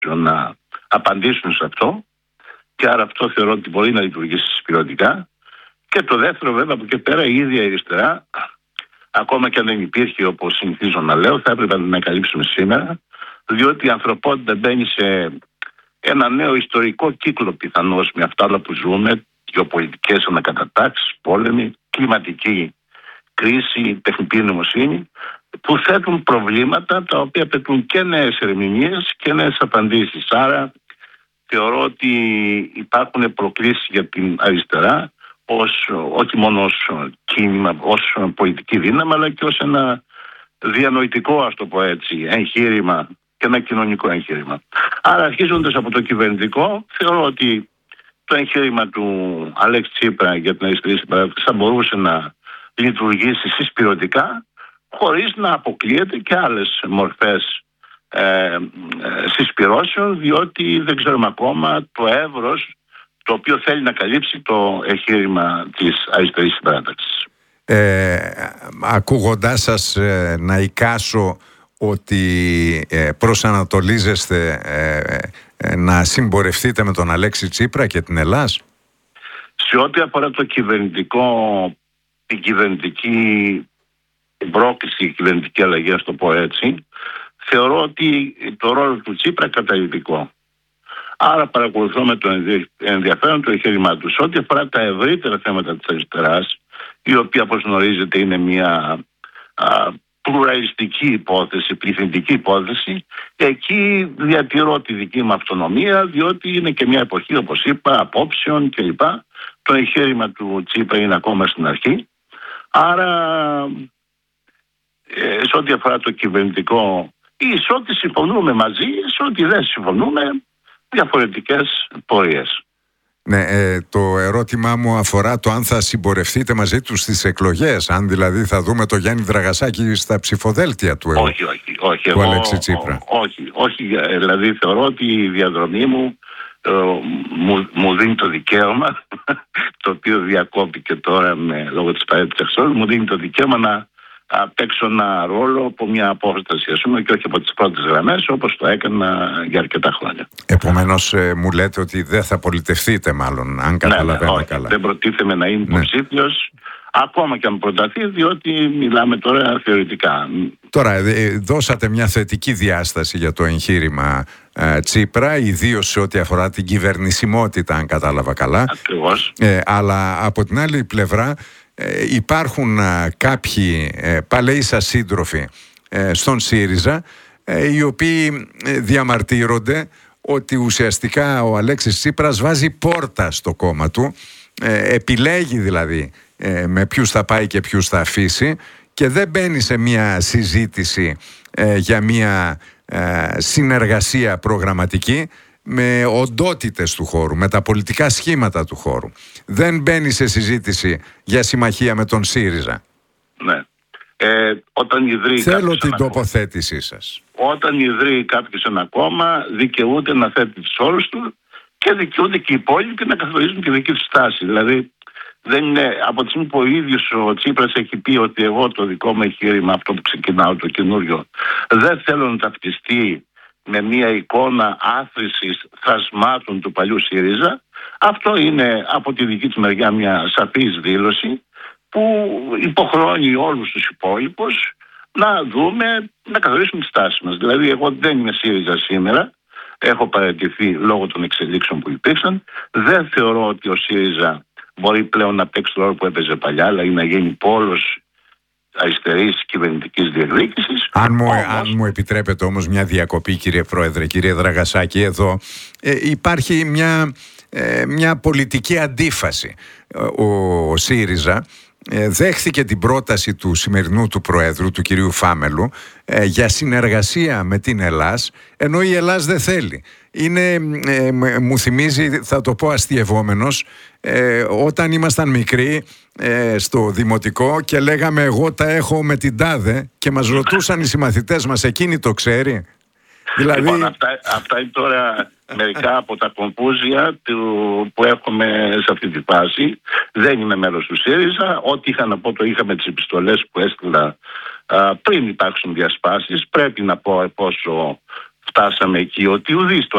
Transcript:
να απαντήσουν σε αυτό, και άρα αυτό θεωρώ ότι μπορεί να λειτουργήσει συσπηρωτικά. Και το δεύτερο, βέβαια, από εκεί πέρα η ίδια η αριστερά, ακόμα και αν δεν υπήρχε, όπως συνηθίζω να λέω, θα έπρεπε να την ανακαλύψουμε σήμερα, διότι η ανθρωπότητα μπαίνει σε ένα νέο ιστορικό κύκλο πιθανώς με αυτά όλα που ζούμε, γεωπολιτικές ανακατατάξεις, πόλεμοι, κλιματική κρίση, τεχνητή νοημοσύνη, που θέτουν προβλήματα τα οποία απαιτούν και νέες ερμηνείες και νέες απαντήσεις. Άρα θεωρώ ότι υπάρχουν προκλήσεις για την αριστερά, όχι μόνο ως κίνημα, ως πολιτική δύναμη, αλλά και ως ένα διανοητικό, ας το πω έτσι, εγχείρημα και ένα κοινωνικό εγχείρημα. Άρα, αρχίζοντας από το κυβερνητικό, θεωρώ ότι το εγχείρημα του Αλέξη Τσίπρα για την αριστερή συμπαράταξη θα μπορούσε να λειτουργήσει συσπηρωτικά, χωρίς να αποκλείεται και άλλες μορφές συσπυρώσεων, διότι δεν ξέρουμε ακόμα το εύρος το οποίο θέλει να καλύψει το εγχείρημα της αριστερής συμπαράταξης. Ακούγοντάς σας να εικάσω ότι προσανατολίζεστε να συμπορευτείτε με τον Αλέξη Τσίπρα και την Ελλάς. Σε ό,τι αφορά το κυβερνητικό, την κυβερνητική πρόκληση, η κυβερνητική αλλαγή, ας το πω έτσι, θεωρώ ότι το ρόλο του Τσίπρα καταλυτικό. Άρα παρακολουθώ με το ενδιαφέρον το εγχείρημά του. Σε ό,τι αφορά τα ευρύτερα θέματα της αριστεράς, η οποία, όπως γνωρίζετε, είναι μια πλουραλιστική υπόθεση, πληθυντική υπόθεση, εκεί διατηρώ τη δική μου αυτονομία, διότι είναι και μια εποχή, όπως είπα, απόψεων κλπ. Το εγχείρημα του Τσίπρα είναι ακόμα στην αρχή. Άρα, σε ό,τι αφορά το κυβερνητικό, ή σε ό,τι συμφωνούμε μαζί, σε ό,τι δεν συμφωνούμε, διαφορετικές πορείες. Ναι, το ερώτημά μου αφορά το αν θα συμπορευτείτε μαζί τους στις εκλογές, αν δηλαδή θα δούμε το Γιάννη Δραγασάκη στα ψηφοδέλτια του Αλέξη Τσίπρα. Όχι, δηλαδή θεωρώ ότι η διαδρομή μου δίνει το δικαίωμα, το οποίο διακόπηκε τώρα λόγω της παρέτησης εξόλου, μου δίνει το δικαίωμα να παίξω ένα ρόλο από μια απόσταση, ας πούμε, και όχι από τις πρώτες γραμμές, όπως το έκανα για αρκετά χρόνια. Επομένως, μου λέτε ότι δεν θα πολιτευτείτε, μάλλον, αν καταλαβαίνω καλά. Δεν προτίθεμαι να είμαι υποψήφιος, ακόμα και αν προταθεί, διότι μιλάμε τώρα θεωρητικά. Τώρα, δώσατε μια θετική διάσταση για το εγχείρημα Τσίπρα, ιδίως σε ό,τι αφορά την κυβερνησιμότητα, αν κατάλαβα καλά. Ακριβώς. Αλλά από την άλλη πλευρά, υπάρχουν κάποιοι παλαιοί σας σύντροφοι στον ΣΥΡΙΖΑ, οι οποίοι διαμαρτύρονται ότι ουσιαστικά ο Αλέξης Τσίπρας βάζει πόρτα στο κόμμα του, επιλέγει δηλαδή με ποιους θα πάει και ποιους θα αφήσει, και δεν μπαίνει σε μια συζήτηση για μια συνεργασία προγραμματική με οντότητες του χώρου, με τα πολιτικά σχήματα του χώρου. Δεν μπαίνει σε συζήτηση για συμμαχία με τον ΣΥΡΙΖΑ. Ναι. Όταν ιδρύει Θέλω την τοποθέτησή σας. Όταν ιδρύει κάποιος ένα κόμμα, δικαιούται να θέτει τους όρους του και δικαιούνται και οι υπόλοιποι να καθορίζουν τη δική τους στάση. Δηλαδή, δεν είναι, από τη στιγμή που ο ίδιος ο Τσίπρας έχει πει ότι εγώ το δικό μου εγχείρημα, αυτό που ξεκινάω, το καινούριο, δεν θέλω να ταυτιστεί με μια εικόνα άθρησης θασμάτων του παλιού ΣΥΡΙΖΑ, αυτό είναι από τη δική της μεριά μια σαφής δήλωση που υποχρεώνει όλους τους υπόλοιπους να δούμε, να καθορίσουμε τη στάση μας. Δηλαδή, εγώ δεν είμαι ΣΥΡΙΖΑ σήμερα, έχω παραιτηθεί λόγω των εξελίξεων που υπήρξαν. Δεν θεωρώ ότι ο ΣΥΡΙΖΑ μπορεί πλέον να παίξει το ρόλο που έπαιζε παλιά, δηλαδή να γίνει πόλος αριστερής κυβερνητικής διεκδίκησης. Αν μου επιτρέπετε όμως μια διακοπή, κύριε Πρόεδρε, κύριε Δραγασάκη, εδώ υπάρχει μια πολιτική αντίφαση. Ο ΣΥΡΙΖΑ δέχθηκε την πρόταση του σημερινού του Προέδρου, του κυρίου Φάμελου, για συνεργασία με την Ελλάς, ενώ η Ελλάς δεν θέλει. Μου θυμίζει, θα το πω αστειευόμενος, όταν ήμασταν μικροί στο δημοτικό και λέγαμε εγώ τα έχω με την τάδε, και μας ρωτούσαν οι συμμαθητές μας, εκείνη το ξέρει. Δηλαδή... Λοιπόν, αυτά είναι τώρα μερικά από τα κομπούζια που έχουμε σε αυτή τη φάση. Δεν είμαι μέλος του ΣΥΡΙΖΑ. Ό,τι είχα να πω το είχα με τις επιστολές που έστειλα πριν υπάρξουν διασπάσεις. Πρέπει να πω πόσο φτάσαμε εκεί ότι ουδής